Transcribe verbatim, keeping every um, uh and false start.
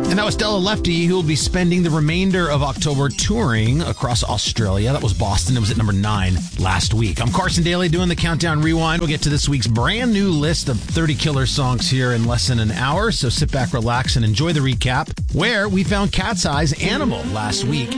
And that was Stella Lefty, who will be spending the remainder of October touring across Australia. That was Boston. It was at number nine last week. I'm Carson Daly doing the Countdown Rewind. We'll get to this week's brand new list of thirty killer songs here in less than an hour. So sit back, relax, and enjoy the recap, where we found Cat's Eye's Animal last week.